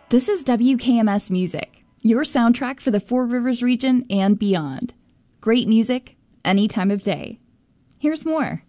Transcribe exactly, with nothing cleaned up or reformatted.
This is W K M S Music, your soundtrack for the Four Rivers region and beyond. Great music, any time of day. Here's more.